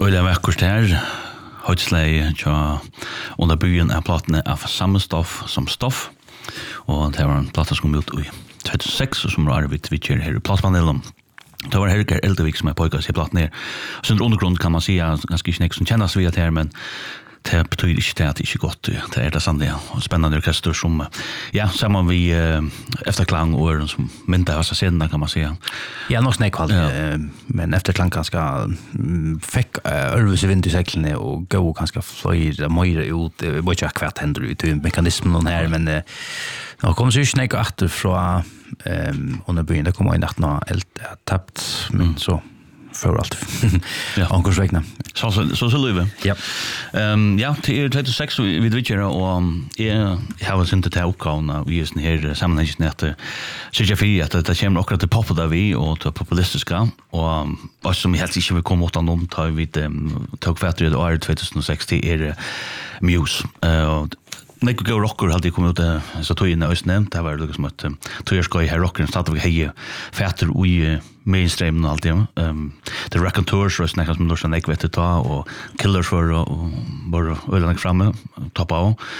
Öliga veckor här. Höjdsläge under byen är plattorna av samma stoff som stoff. Och det var en platta som kom ut i 2006 som var vi twitcher här i plattpanelen. Det var Helger Eldevik som är pojkas i platten ner. Så under undergrund kan man säga ganska snäck som kännas vid det här, men det betyder inte att det är gott. Det är det sannliga och spännande orkester som samman vi efterklang och som myntar av scenerna kan man säga. Ja, nog snäck men efterklang ganska fick Örvus i vind i cykeln och gå ganska flyr mer ut. Det var inte kvart händer ut i mekanismen här, men det kom så snäck efter från under byn. Det kom in att nå helt tappt, men så för allt. Ja, ankorsvägna. Så Löve. Ja. Till 36 vi dricker och jag har inte tagit uppgåvan vi är här sammanhanget att söka för att det kommer också till poppa där vi och till populistiska och vad som helt inte vill komma åt någon tar vi tog fatter det år 2060 är Muse. När jag rocker hade kommit ut så tog in östnämnt det var liksom att tog jag ska i här rocken starta vi heje fatter i mainstream och allt det. The Raconteurs och snackas med Lorsan Ek vet det ta och Killers för och bara ölen framme toppa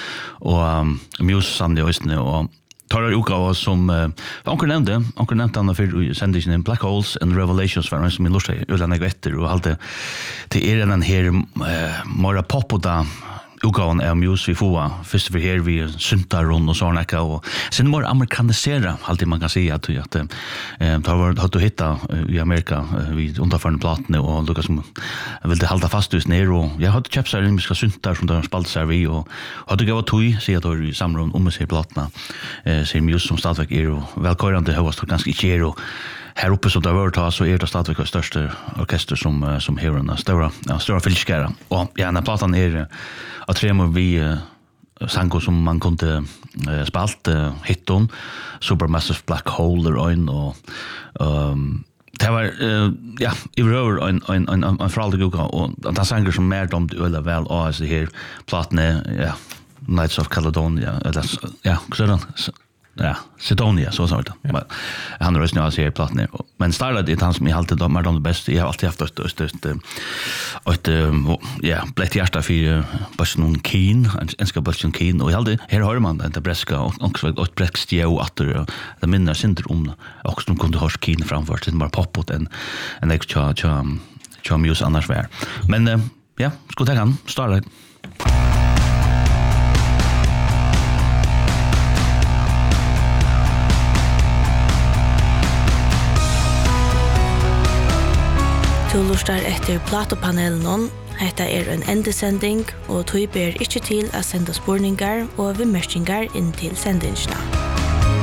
och Muse samlade östne och tar utgåva som onkel nämnde han för sändningen Black Holes and Revelations för som Lorsan ölen Ek vet och allt det är den här mera populära utgåvan är Muse vi får först för här vi syntar och såna och sen mer amerikanisera alltid man kan säga att det har du hitta i Amerika vid underförande plattorna och Lucas som vill det hålla fast just ner och jag hade köpt så här mycket syntar som de spalt sig vi och hade gått toy se att det i samråd sig plattorna ser Muse som stadväg är och välkörande högst ganska inte och här uppe så där var så är det stadväg det största orkester som här en stora fylskara och när plattan är att tremor vi sango som man kunde spalt hitton Supermassive Black Hole och det var i rör en föraldig och den sanger som mer om det öla väl och så här plattan Knights of Caledonia eller Sidonia så sa det. Men han röstar nu alltså i plattan men startade det han som jag alltid mer de bästa. Jag har alltid haft ett blött hjärta för Boston Keen, en ska Boston Keen och jag hade här hör man det breska och så ett breckstjå att det minns syndrom och som kunde ha Keen framför det bara poppot en extra cha Muse annars vär. Men ska ta han starta. Du lustar etter platopanelen. Hetta en endesending, og tog ber ikke til å sende spurningar og vimerkingar inn til sendingene.